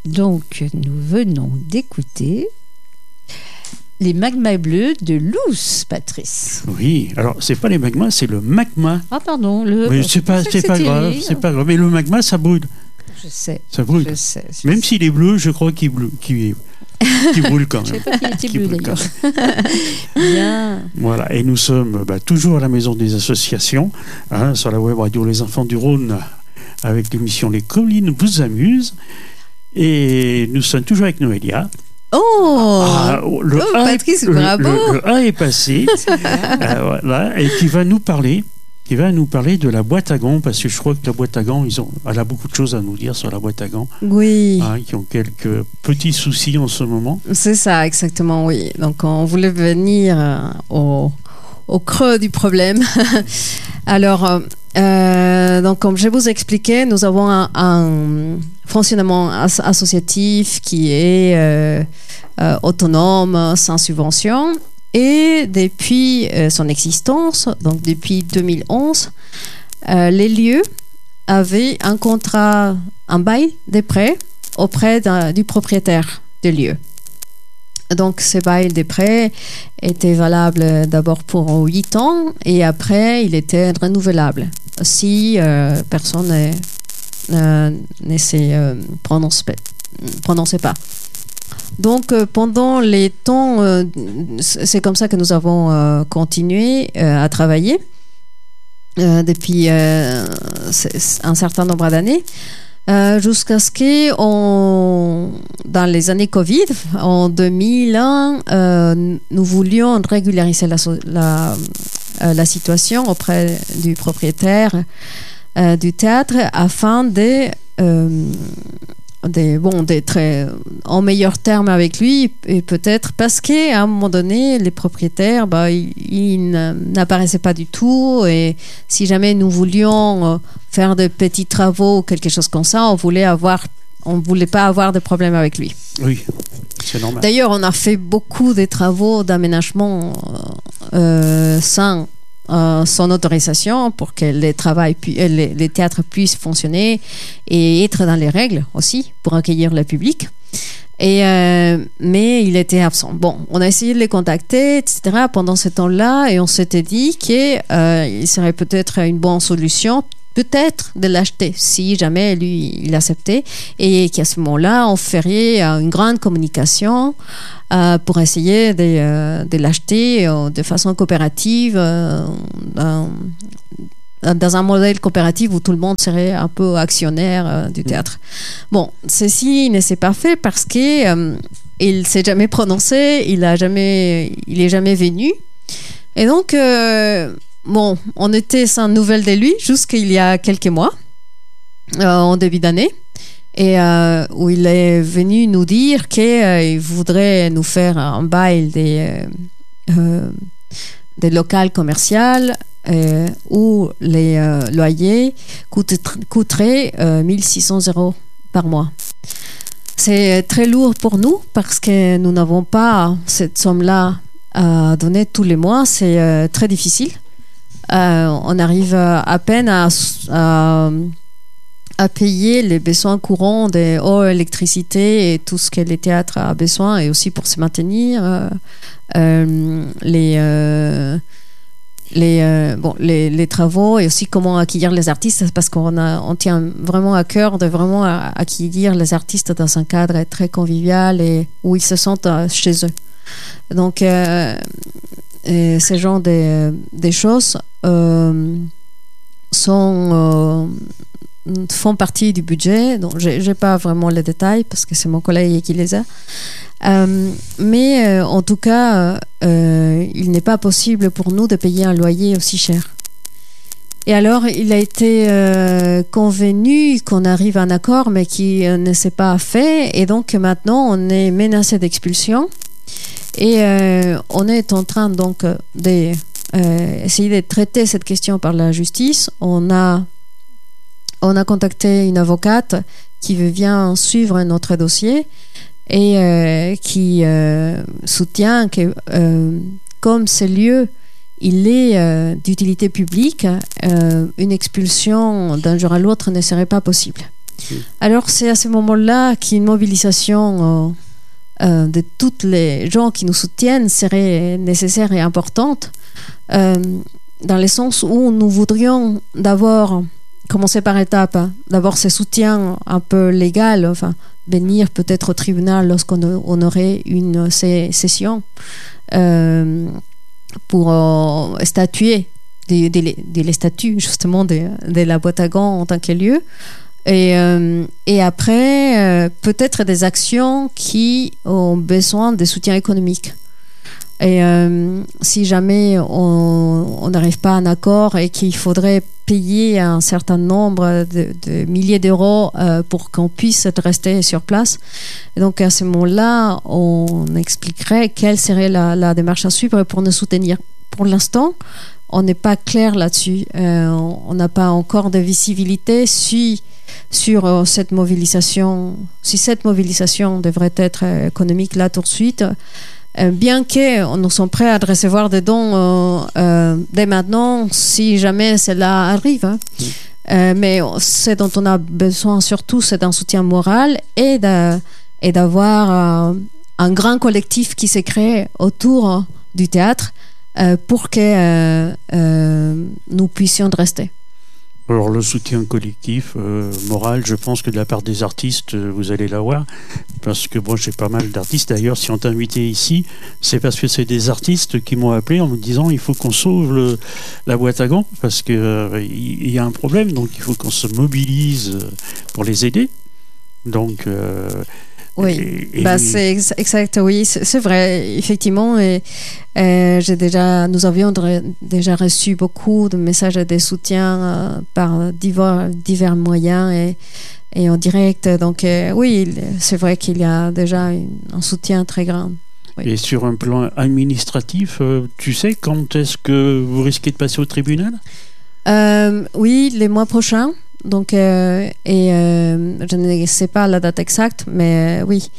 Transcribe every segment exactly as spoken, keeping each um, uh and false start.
Donc, nous venons d'écouter les magmas bleus de Luce, Patrice. Oui, alors c'est pas les magmas, c'est le magma. Ah pardon, le. Mais c'est pas, c'est pas grave, c'est pas grave. Mais le magma, ça brûle. Je sais. Ça brûle. Je sais. Je Même sais. s'il est bleu, je crois qu'il brûle, qu'il, qu'il brûle quand même. Je sais pas qu'il était Qu'il bleu brûle quand d'ailleurs. Bien. Voilà, et nous sommes bah, toujours à la Maison des Associations, hein, sur la web radio Les Enfants du Rhône, avec l'émission Les Collines vous amusent. Et nous sommes toujours avec Noélia. Oh, Ah, le, oh A Patrice, est, le, bravo. le, le A est passé, euh, voilà, et qui va nous parler, qui va nous parler de la boîte à gants, parce que je crois que la boîte à gants, ils ont, elle a beaucoup de choses à nous dire sur la boîte à gants. Oui. Hein, qui ont quelques petits soucis en ce moment. C'est ça, exactement, oui. Donc, on voulait venir euh, au, au creux du problème. Alors, euh, donc, comme je vous expliquais, nous avons un, un fonctionnement as- associatif qui est euh, euh, autonome, sans subvention. Et depuis euh, son existence, donc depuis deux mille onze, euh, les lieux avaient un contrat, un bail des prêts auprès d'un- du propriétaire des lieux. Donc, ce bail des prêts était valable d'abord pour huit ans et après, il était renouvelable si euh, personne ne, euh, ne se euh, prononce, prononçait pas. Donc, euh, pendant les temps, euh, c'est comme ça que nous avons euh, continué euh, à travailler euh, depuis euh, un certain nombre d'années. Euh, jusqu'à ce que, on, dans les années Covid, en deux mille un, euh, nous voulions régulariser la, la, euh, la situation auprès du propriétaire euh, du théâtre afin de, euh, de, bon, d'être en meilleur terme avec lui, et peut-être parce qu'à un moment donné, les propriétaires, bah, ils, ils n'apparaissaient pas du tout, et si jamais nous voulions faire de petits travaux ou quelque chose comme ça, on voulait avoir, on voulait pas avoir de problème avec lui. Oui, c'est normal. D'ailleurs, on a fait beaucoup de travaux d'aménagement euh, sans euh, son autorisation pour que les, travail pu- les, les théâtres puissent fonctionner et être dans les règles aussi pour accueillir le public. Et euh, mais il était absent. Bon, on a essayé de les contacter, et cetera pendant ce temps-là, et on s'était dit qu'il euh, serait peut-être une bonne solution, peut-être de l'acheter si jamais lui il acceptait, et qu'à ce moment-là on ferait une grande communication euh, pour essayer de, euh, de l'acheter euh, de façon coopérative euh, dans, dans un modèle coopératif où tout le monde serait un peu actionnaire euh, du théâtre. Bon, ceci ne s'est pas fait parce que euh, il s'est jamais prononcé, il a jamais, il est jamais venu, et donc euh, bon, on était sans nouvelles de lui jusqu'il y a quelques mois, euh, en début d'année, et euh, où il est venu nous dire qu'il euh, voudrait nous faire un bail des, euh, euh, des locales commerciales euh, où les euh, loyers coûtent, coûteraient euh, mille six cents euros par mois. C'est très lourd pour nous parce que nous n'avons pas cette somme-là à donner tous les mois. C'est euh, très difficile. Euh, on arrive à peine à, à, à payer les besoins courants de eau, électricité et tout ce que les théâtres a besoin, et aussi pour se maintenir euh, euh, les, euh, les, euh, bon, les, les travaux, et aussi comment accueillir les artistes, parce qu'on a, on tient vraiment à cœur de vraiment accueillir les artistes dans un cadre très convivial et où ils se sentent chez eux. Donc euh, et ce genre de, de choses euh, sont, euh, font partie du budget. Donc, je n'ai pas vraiment les détails parce que c'est mon collègue qui les a. Euh, mais euh, en tout cas, euh, il n'est pas possible pour nous de payer un loyer aussi cher. Et alors, il a été euh, convenu qu'on arrive à un accord, mais qui euh, ne s'est pas fait. Et donc, maintenant, on est menacé d'expulsion. Et euh, on est en train donc d'essayer euh, de traiter cette question par la justice. On a, on a contacté une avocate qui vient suivre notre dossier et euh, qui euh, soutient que euh, comme ce lieu il est euh, d'utilité publique, euh, une expulsion d'un jour à l'autre ne serait pas possible. Alors c'est à ce moment-là qu'une mobilisation euh, euh, de tous les gens qui nous soutiennent serait nécessaire et importante, euh, dans le sens où nous voudrions d'abord commencer par étapes, hein, d'abord ce soutien un peu légal, enfin venir peut-être au tribunal lorsqu'on on aurait une session euh, pour euh, statuer des de, de les statuts justement de, de la boîte à gants en tant que lieu. Et, euh, et après, euh, peut-être des actions qui ont besoin de soutien économique. Et euh, si jamais on n'arrive pas à un accord et qu'il faudrait payer un certain nombre de, de milliers d'euros euh, pour qu'on puisse rester sur place, et donc à ce moment-là, on expliquerait quelle serait la, la démarche à suivre pour nous soutenir. Pour l'instant, on n'est pas clair là-dessus. Euh, on n'a pas encore de visibilité si sur euh, cette mobilisation, si cette mobilisation devrait être euh, économique là tout de suite. Euh, bien que nous sommes prêts à recevoir des dons euh, euh, dès maintenant, si jamais cela arrive. Hein. Mmh. Euh, mais ce dont on a besoin surtout, c'est d'un soutien moral et, de, et d'avoir euh, un grand collectif qui s'est créé autour euh, du théâtre euh, pour que euh, euh, nous puissions rester. Alors le soutien collectif, euh, moral, je pense que de la part des artistes, euh, vous allez l'avoir, parce que moi j'ai pas mal d'artistes. D'ailleurs, si on t'a invité ici, c'est parce que c'est des artistes qui m'ont appelé en me disant il faut qu'on sauve le, la boîte à gants, parce qu'il euh, y, y a un problème, donc il faut qu'on se mobilise pour les aider. Donc... Euh, Oui, et, et bah c'est ex- exact, oui, c'est, c'est vrai, effectivement. Et, et j'ai déjà, nous avions de, déjà reçu beaucoup de messages de soutien euh, par divers, divers moyens et, et en direct. Donc, euh, oui, c'est vrai qu'il y a déjà une, un soutien très grand. Oui. Et sur un plan administratif, euh, tu sais quand est-ce que vous risquez de passer au tribunal ? euh, Oui, les mois prochains. Donc, euh, et euh, je ne sais pas la date exacte, mais euh, oui,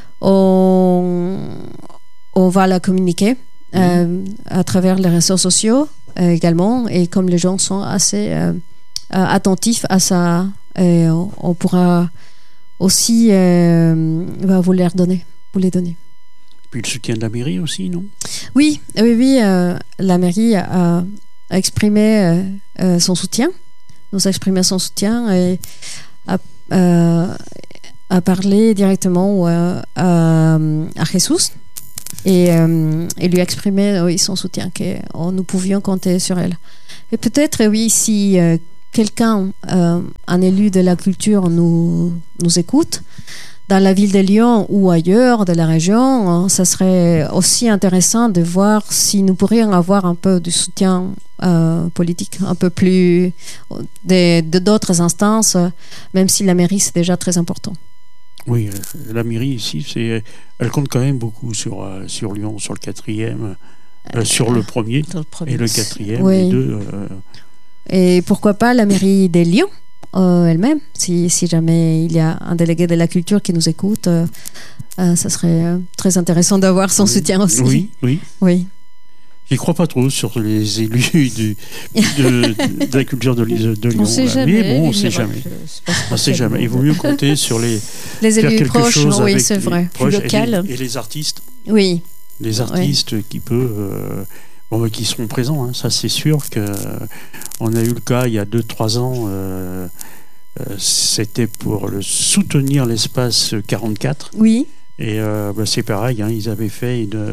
on, on va la communiquer euh, mmh. à travers les réseaux sociaux euh, également. Et comme les gens sont assez euh, attentifs à ça, et on, on pourra aussi euh, bah, vous les redonner, vous les donner. Puis le soutien de la mairie aussi, non ? Oui, oui, oui. Euh, la mairie a, a exprimé euh, euh, son soutien. nous a exprimé son soutien et a, euh, a parlé directement euh, à, à Jesus et, euh, et lui a exprimé oui, son soutien, que nous pouvions compter sur elle. Et peut-être, oui, si euh, quelqu'un, euh, un élu de la culture, nous, nous écoute, dans la ville de Lyon ou ailleurs de la région, hein, ça serait aussi intéressant de voir si nous pourrions avoir un peu de soutien euh, politique, un peu plus de, de d'autres instances, même si la mairie c'est déjà très important. Oui, la mairie ici, c'est, elle compte quand même beaucoup sur, euh, sur Lyon, sur le quatrième, euh, sur le premier, le premier et le quatrième, oui. Les deux. Euh... Et pourquoi pas la mairie de Lyon Euh, elle-même, si, si jamais il y a un délégué de la culture qui nous écoute, euh, euh, ça serait euh, très intéressant d'avoir son oui. soutien aussi. Oui, oui. oui. J'y crois pas trop sur les élus du, de, de la culture de, de, de Lyon. On sait jamais. Mais bon, on sait jamais. On sait jamais. Il vaut mieux compter sur les, les élus proches, oui, c'est vrai. Proches local. Et, les, et les artistes. Oui. Les artistes oui. qui peuvent. Euh, Bon, qui seront présents, hein. Ça c'est sûr qu'on a eu le cas il y a deux trois ans, euh, euh, c'était pour le soutenir l'espace quarante-quatre. Oui. Et euh, bah, c'est pareil, hein, ils avaient fait une,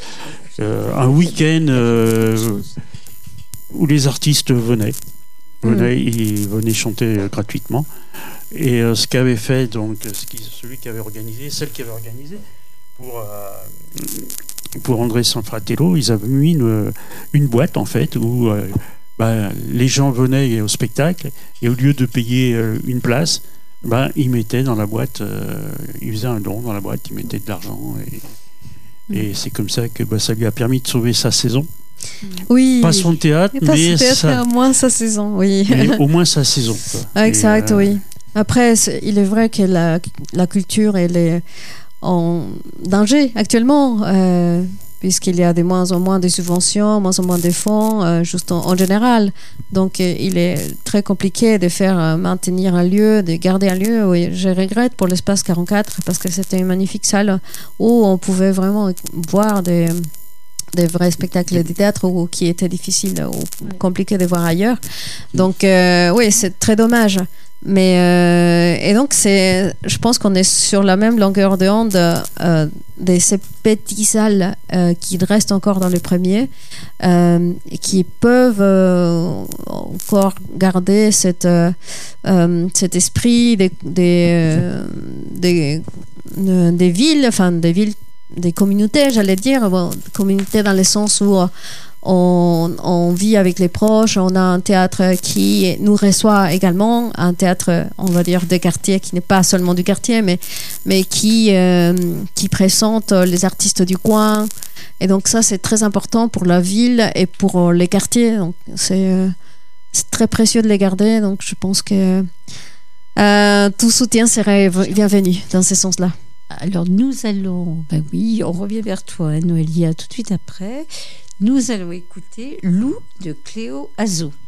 euh, un week-end euh, où les artistes venaient, venaient mmh. ils venaient chanter euh, gratuitement. Et euh, ce qu'avait fait, donc, ce qui, celui qui avait organisé, celle qui avait organisé, pour... Euh, pour André Sanfratello, ils avaient mis une, une boîte en fait où euh, bah, les gens venaient au spectacle et au lieu de payer euh, une place, bah, ils mettaient dans la boîte, euh, ils faisaient un don dans la boîte, ils mettaient de l'argent et, mmh. et c'est comme ça que bah, ça lui a permis de sauver sa saison. Oui. Pas son théâtre, pas mais, son théâtre, ça, au moins sa saison, oui. mais au moins sa saison. Quoi. Exact, et, euh, oui. Après, c'est, il est vrai que la, la culture, elle est en danger actuellement, euh, puisqu'il y a de moins en moins de subventions, moins en moins de fonds, euh, juste en, en général. Donc, euh, il est très compliqué de faire euh, maintenir un lieu, de garder un lieu. Oui, je regrette pour l'espace quarante-quatre, parce que c'était une magnifique salle où on pouvait vraiment voir des, des vrais spectacles de théâtre ou, qui étaient difficiles ou ouais. compliqués de voir ailleurs. Donc, euh, oui, c'est très dommage. Mais euh, et donc c'est, je pense qu'on est sur la même longueur de onde euh, de ces petites salles euh, qui restent encore dans les premiers euh, et qui peuvent euh, encore garder cette, euh, euh, cet esprit des des, euh, des euh, des villes, enfin des villes, des communautés, j'allais dire, bon, communautés dans le sens où euh, On, on vit avec les proches, on a un théâtre qui nous reçoit également, un théâtre, on va dire, de quartier, qui n'est pas seulement du quartier, mais, mais qui, euh, qui présente les artistes du coin. Et donc ça, c'est très important pour la ville et pour les quartiers. Donc c'est, euh, c'est très précieux de les garder. Donc je pense que euh, tout soutien serait bienvenu dans ce sens-là. Alors nous allons, ben oui, on revient vers toi, hein, Noélia, tout de suite après. Nous allons écouter Loup de Cléo Azzo.